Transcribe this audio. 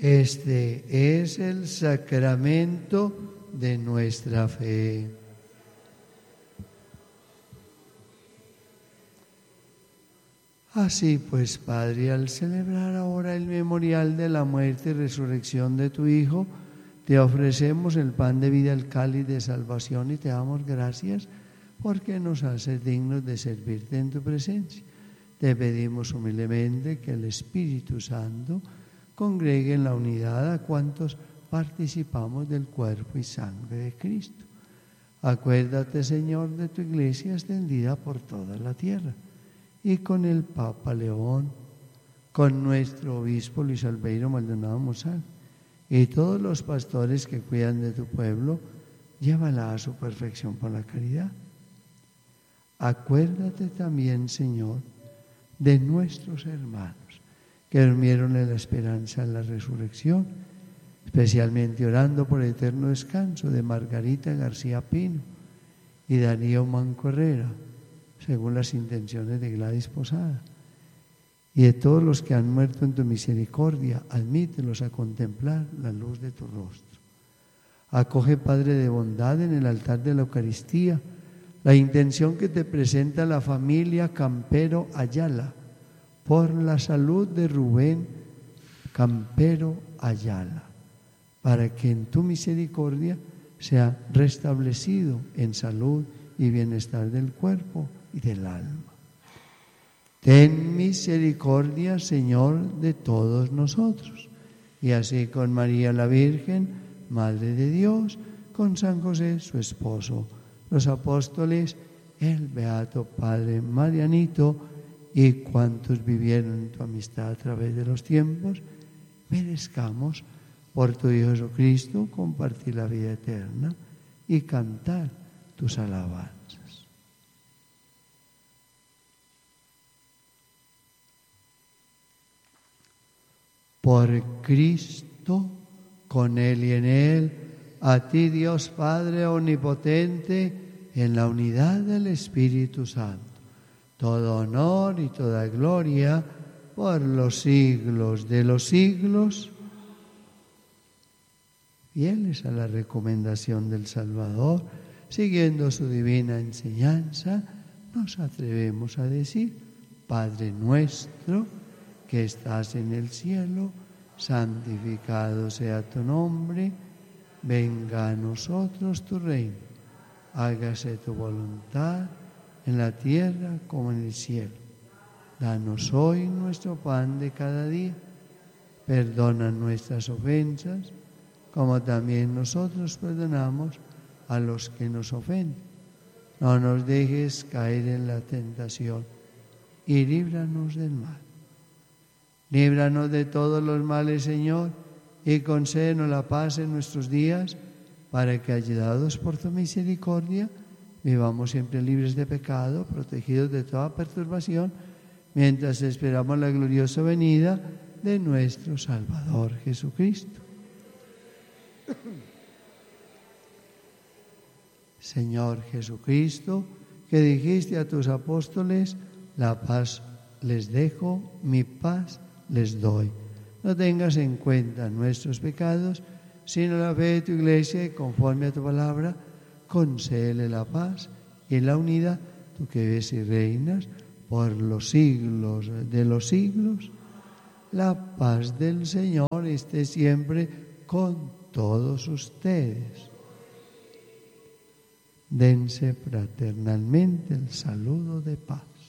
Este es el sacramento de nuestra fe. Así pues, Padre, al celebrar ahora el memorial de la muerte y resurrección de tu Hijo, te ofrecemos el pan de vida, el cáliz de salvación, y te damos gracias porque nos haces dignos de servirte en tu presencia. Te pedimos humildemente que el Espíritu Santo congregue en la unidad a cuantos participamos del cuerpo y sangre de Cristo. Acuérdate, Señor, de tu iglesia extendida por toda la tierra, y con el Papa León, con nuestro obispo Luis Albeiro Maldonado Mozal, y todos los pastores que cuidan de tu pueblo, llévala a su perfección por la caridad. Acuérdate también, Señor, de nuestros hermanos que durmieron en la esperanza de la resurrección, especialmente orando por el eterno descanso de Margarita García Pino y Darío Manco Herrera, según las intenciones de Gladys Posada, y de todos los que han muerto en tu misericordia. Admítelos a contemplar la luz de tu rostro. Acoge, Padre de bondad, en el altar de la Eucaristía la intención que te presenta la familia Campero Ayala por la salud de Rubén Campero Ayala, para que en tu misericordia sea restablecido en salud y bienestar del cuerpo y del alma. Ten misericordia, Señor, de todos nosotros, y así con María la Virgen, Madre de Dios, con San José, su esposo, los apóstoles, el Beato Padre Marianito y cuantos vivieron en tu amistad a través de los tiempos, merezcamos por tu Hijo Jesucristo compartir la vida eterna y cantar tus alabanzas. Por Cristo, con Él y en Él, a ti, Dios Padre omnipotente, en la unidad del Espíritu Santo, todo honor y toda gloria por los siglos de los siglos. Fieles a la recomendación del Salvador, siguiendo su divina enseñanza, nos atrevemos a decir: Padre nuestro que estás en el cielo, santificado sea tu nombre, venga a nosotros tu reino, hágase tu voluntad en la tierra como en el cielo. Danos hoy nuestro pan de cada día, perdona nuestras ofensas, como también nosotros perdonamos a los que nos ofenden. No nos dejes caer en la tentación y líbranos del mal. Líbranos de todos los males, Señor, y concédenos la paz en nuestros días, para que, ayudados por tu misericordia, vivamos siempre libres de pecado, protegidos de toda perturbación, mientras esperamos la gloriosa venida de nuestro Salvador Jesucristo. Señor Jesucristo, que dijiste a tus apóstoles: la paz les dejo, mi paz les doy. No tengas en cuenta nuestros pecados, sino la fe de tu iglesia, y conforme a tu palabra, concédele la paz y la unidad, tú que vives y reinas por los siglos de los siglos. La paz del Señor esté siempre con todos ustedes. Dense fraternalmente el saludo de paz.